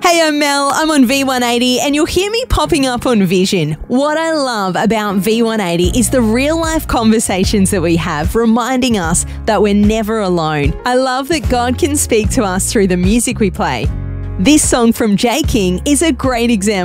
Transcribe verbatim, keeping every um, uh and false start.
Hey, I'm Mel. I'm on V one eighty and you'll hear me popping up on Vision. What I love about V one eighty is the real-life conversations that we have, reminding us that we're never alone. I love that God can speak to us through the music we play. This song from J. King is a great example.